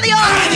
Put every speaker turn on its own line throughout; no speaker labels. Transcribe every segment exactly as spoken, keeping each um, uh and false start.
radio.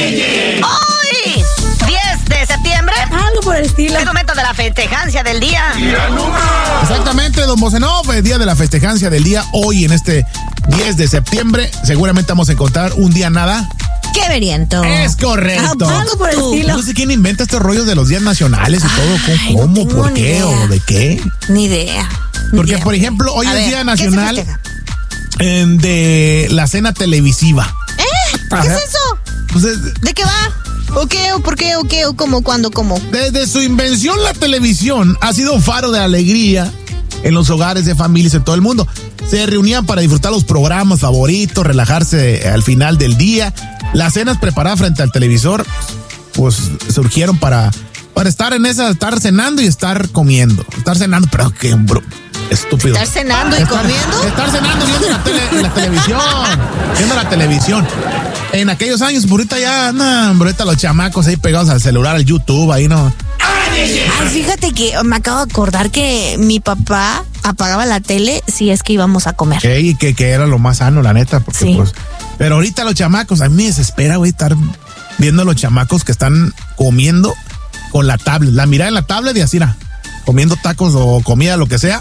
Hoy, diez de septiembre.
Algo por el estilo.
El momento de la festejancia del día.
Exactamente, don Bocenov, el día de la festejancia del día. Hoy, en este diez de septiembre, seguramente vamos a encontrar un día nada.
¡Qué veriento!
Es correcto.
Ah, algo por el estilo.
No sé quién inventa estos rollos de los días nacionales y todo.
Ay,
¿Cómo?
no tengo
¿Por
ni
qué?
idea.
¿O de qué?
Ni idea. Ni
Porque,
idea.
por ejemplo, hoy
A
es
ver,
Día
¿qué
Nacional
se festeja?
eh, de la cena televisiva.
¿Eh? ¿Qué
Ajá.
es eso?
Pues es-
¿De qué va? ¿O qué? ¿O por qué? ¿O qué? ¿O cómo? ¿Cuándo? ¿Cómo?
Desde su invención, la televisión ha sido un faro de alegría en los hogares de familias en todo el mundo. Se reunían para disfrutar los programas favoritos, relajarse al final del día. Las cenas preparadas frente al televisor, pues surgieron para, para estar en esa, estar cenando y estar comiendo. Estar cenando, pero qué bro, estúpido.
¿Estar cenando y
Estar-
comiendo?
Estar cenando viendo la, tele- la televisión. Viendo la televisión. En aquellos años, por ahorita ya, no, por ahorita los chamacos ahí pegados al celular, al YouTube, ahí no.
Ay, fíjate que me acabo de acordar que mi papá apagaba la tele si es que íbamos a comer.
Que, y que, que era lo más sano, la neta. Porque,
Sí.
pues, pero ahorita los chamacos, a mí me desespera, güey, estar viendo a los chamacos que están comiendo con la tablet. La mirada en la tablet y así, na, comiendo tacos o comida, lo que sea,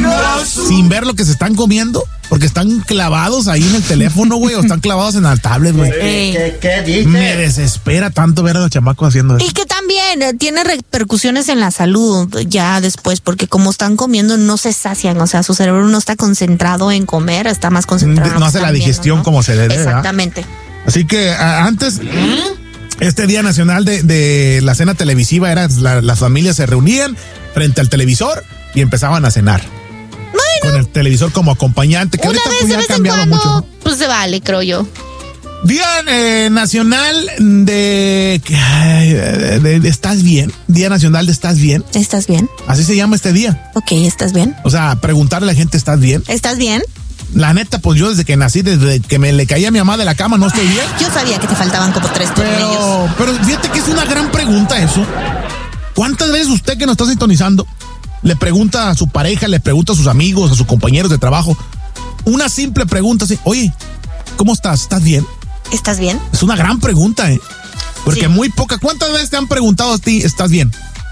sin ver lo que se están comiendo, porque están clavados ahí en el teléfono, güey, o están clavados en la tablet, güey.
Eh,
¿Qué, qué dices?
Me desespera tanto ver a los chamacos haciendo eso.
Y que también eh, tiene repercusiones en la salud ya después, porque como están comiendo no se sacian, o sea, su cerebro no está concentrado en comer, está más concentrado en lo
No
que
hace la
están viendo,
digestión
¿no?
como se debe, ¿verdad?
Exactamente.
Así que a- antes, este Día Nacional de, de la cena televisiva era la- las familias se reunían frente al televisor y empezaban a cenar. Con el televisor como acompañante, que
Una
ahorita
vez
pues,
de
ya ha
vez en
cambiado
cuando,
mucho, ¿no?
pues se vale, creo yo.
Día eh, Nacional de, ay, de- de- de ¿Estás bien? Día Nacional de ¿Estás bien?
¿Estás bien?
Así se llama este día.
Ok, ¿estás bien?
O sea, preguntarle a la gente, ¿estás bien?
¿Estás bien?
La neta, pues yo desde que nací, desde que me le caía a mi mamá de la cama, no estoy bien.
Yo sabía que te faltaban como tres tornillos.
Pero, pero fíjate que es una gran pregunta eso. ¿Cuántas veces usted que nos está sintonizando le pregunta a su pareja, le pregunta a sus amigos, a sus compañeros de trabajo, una simple pregunta así, oye, ¿cómo estás? ¿Estás bien?
¿Estás bien?
Es una gran pregunta, ¿eh? Porque
Sí.
muy poca. ¿Cuántas veces te han preguntado a ti, ¿estás bien?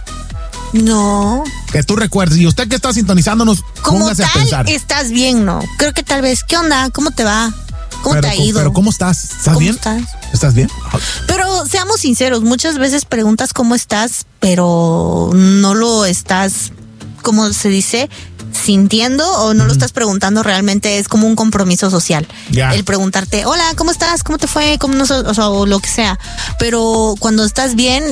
No.
Que tú recuerdes. Y usted que está sintonizándonos,
Como
póngase a
tal,
pensar.
estás bien, ¿no? Creo que tal vez, ¿qué onda? ¿Cómo te va? ¿Cómo
pero,
te ha ido?
pero ¿cómo estás? ¿Estás
¿Cómo
bien?
estás?
¿Estás bien?
Pero seamos sinceros, muchas veces preguntas cómo estás, pero no lo estás, ¿cómo se dice? Sintiendo o no lo estás preguntando realmente, es como un compromiso social.
Ya.
El preguntarte, hola, ¿cómo estás? ¿Cómo te fue? ¿Cómo no, o sea, o lo que sea. Pero cuando estás bien,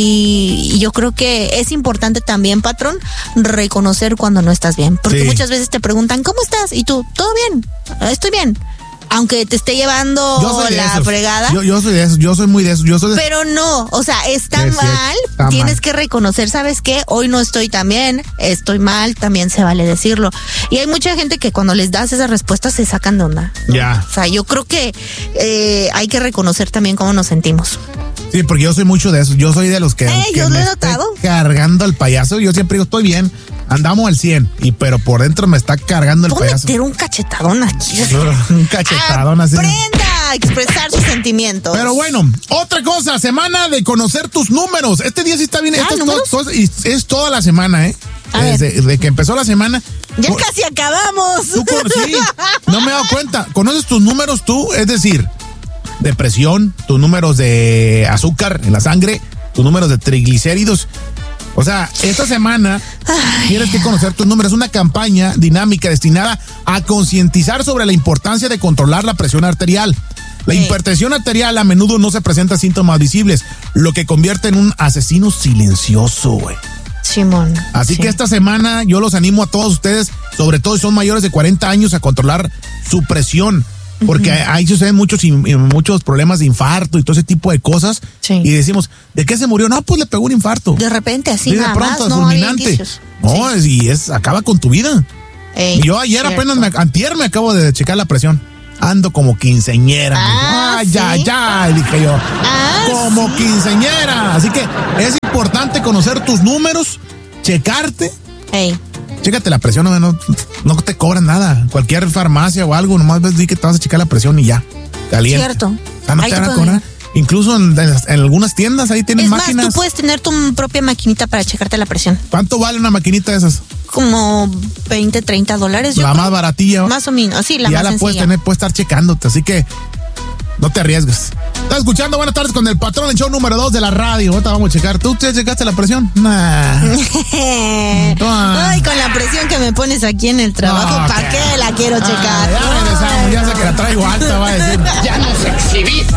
y, y yo creo que es importante también, patrón, reconocer cuando no estás bien. Porque
Sí.
muchas veces te preguntan, ¿cómo estás? Y tú, todo bien, estoy bien. Aunque te esté llevando
Yo soy de
la
esos.
fregada.
Yo, yo soy de eso. Yo soy muy de eso. Yo soy de
Pero no, o sea, está
Es cierto,
mal,
está
tienes
mal.
que reconocer, ¿sabes qué? Hoy no estoy tan bien, estoy mal, también se vale decirlo. Y hay mucha gente que cuando les das esas respuestas se sacan de onda. ¿no?
Ya.
O sea, yo creo que eh, hay que reconocer también cómo nos sentimos.
Sí, porque yo soy mucho de eso. Yo soy de los que,
Eh,
que
yo lo
me
he
esté
notado.
cargando al payaso. Yo siempre digo, estoy bien, andamos al cien, y pero por dentro me está cargando el
Puedo
payaso.
meter un cachetadón aquí.
Un cachetadón así.
Aprenda a expresar sus sentimientos.
Pero bueno, otra cosa, semana de conocer tus números. Este día sí está bien.
Ah,
Esto es,
¿números?
todo- todo- y es toda la semana, ¿eh?
A ver.
Desde, desde que empezó la semana.
Ya
Tú-
casi acabamos.
tú con- sí, no me he dado cuenta. ¿Conoces tus números tú? Es decir, de presión, tus números de azúcar en la sangre, tus números de triglicéridos. O sea, esta semana tienes que conocer tus números. Es una campaña dinámica destinada a concientizar sobre la importancia de controlar la presión arterial. La
Sí.
hipertensión arterial a menudo no se presenta síntomas visibles, lo que convierte en un asesino silencioso, güey.
Simón.
Así
sí.
que esta semana yo los animo a todos ustedes, sobre todo si son mayores de cuarenta años, a controlar su presión. Porque ahí suceden muchos, in- muchos problemas de infarto y todo ese tipo de cosas.
Sí.
Y decimos, ¿de qué se murió? No, pues le pegó un infarto.
De repente, así
Sí, de
nada
pronto,
más, no hay
fulminante.
indicios.
No, es, y es, acaba con tu vida.
Ey,
Y yo ayer
cierto.
apenas, me, antier me acabo de checar la presión. Ando como quinceñera.
Ah,
Ay, ya,
¿sí?
ya, dije yo.
Ah,
como
sí.
quinceñera. Así que es importante conocer tus números, checarte.
Ey.
Chécate la presión, no, no, no te cobran nada. Cualquier farmacia o algo, nomás ves di que te vas a checar la presión y ya. Caliente.
Cierto.
O sea, no
Ahí
te
te
van a
pueden
cobrar. Incluso en, en, en algunas tiendas ahí tienen
Es
máquinas.
más, tú puedes tener tu propia maquinita para checarte la presión.
¿Cuánto vale una maquinita de esas?
Como veinte, treinta dólares.
La
yo
más
creo.
baratilla.
Más o menos, sí, la
y ya
más
la
sencilla.
puedes tener, puedes estar checándote, así que no te arriesgues. Estás escuchando Buenas Tardes con el Patrón, el show número dos de la radio. Ahorita vamos a checar. ¿Tú te checaste la presión? Nah.
Ay, con la presión que me pones aquí en el trabajo,
No,
¿para
¿qué?
qué la quiero checar?
Ah, ya regresamos, ya sé que la traigo alta, va a decir.
Ya nos exhibiste.